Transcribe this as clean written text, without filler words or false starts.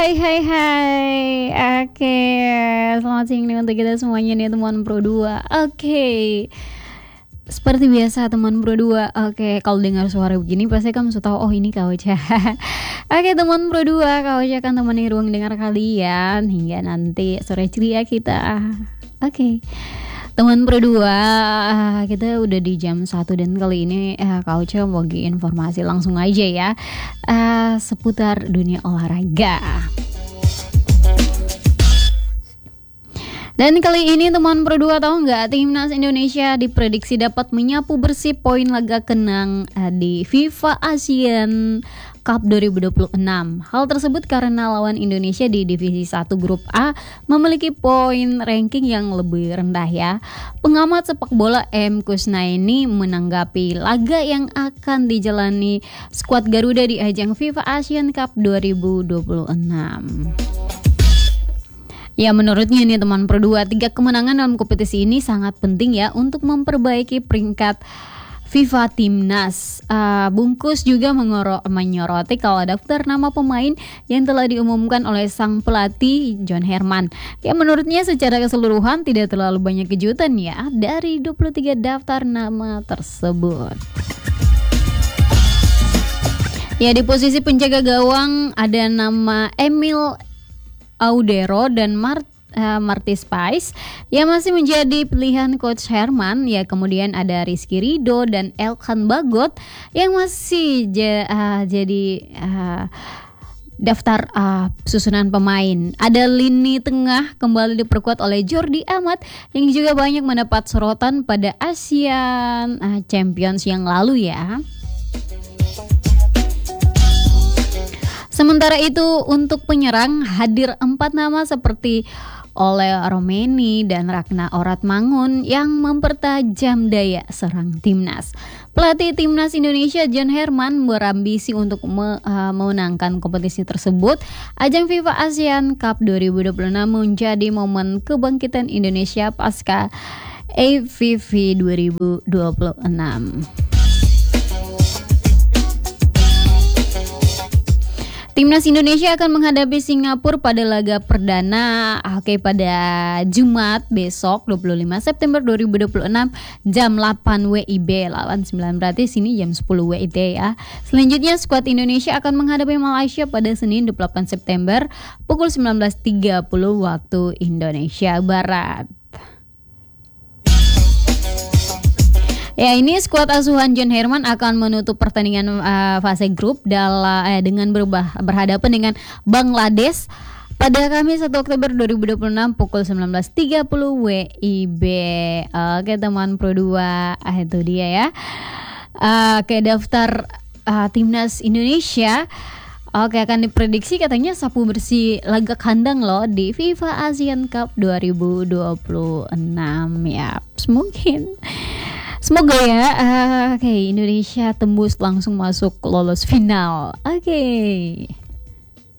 Hai. Oke, selamat siang nih untuk kita semuanya nih teman Pro 2. Oke. Seperti biasa teman Pro 2. Oke, kalau dengar suara begini pasti kamu sudah tahu oh ini Kak Ocha. Oke, teman Pro 2, Kak Ocha akan temani ruang dengar kalian hingga nanti sore ceria kita. Oke. Teman Pro 2, kita udah di jam 1 dan kali ini Kak Ocha mau bagi informasi langsung aja ya seputar dunia olahraga. Dan kali ini teman Pro 2 tahu nggak, Timnas Indonesia diprediksi dapat menyapu bersih poin laga kenang di FIFA Asian Cup 2026. Hal tersebut karena lawan Indonesia di divisi 1 grup A memiliki poin ranking yang lebih rendah ya. Pengamat sepak bola M. Kusnaini menanggapi laga yang akan dijalani skuad Garuda di ajang FIFA Asian Cup 2026. Ya, menurutnya nih teman Pro 2, 3 kemenangan dalam kompetisi ini sangat penting ya untuk memperbaiki peringkat FIFA Timnas. Bungkus juga menyoroti kalau daftar nama pemain yang telah diumumkan oleh sang pelatih John Herman. Ya, menurutnya secara keseluruhan tidak terlalu banyak kejutan ya dari 23 daftar nama tersebut. Ya, di posisi penjaga gawang ada nama Emil Audero dan Marty Spice yang masih menjadi pilihan Coach Herman. Ya, kemudian ada Rizky Ridho dan Elkan Bagot yang masih jadi daftar susunan pemain. Ada lini tengah kembali diperkuat oleh Jordi Amat yang juga banyak mendapat sorotan pada Asian Champions yang lalu ya. Sementara itu untuk penyerang hadir 4 nama seperti Ole Romeni dan Ragna Oratmangun yang mempertajam daya serang timnas. Pelatih timnas Indonesia John Herman berambisi untuk memenangkan kompetisi tersebut. Ajang FIFA Asian Cup 2026 menjadi momen kebangkitan Indonesia pasca AFF 2026. Timnas Indonesia akan menghadapi Singapura pada laga perdana pada Jumat besok 25 September 2026 jam 8 WIB lawan 9, berarti sini jam 10 WIT ya. Selanjutnya skuad Indonesia akan menghadapi Malaysia pada Senin 28 September pukul 19.30 waktu Indonesia Barat. Ya, ini skuad asuhan John Herman akan menutup pertandingan fase grup dengan berhadapan dengan Bangladesh pada Kamis 1 Oktober 2026 pukul 19.30 WIB. Oke teman Pro 2, itu dia ya. Daftar Timnas Indonesia akan diprediksi katanya sapu bersih laga kandang loh di FIFA Asian Cup 2026 ya. Semoga ya Indonesia tembus langsung masuk lolos final. Oke.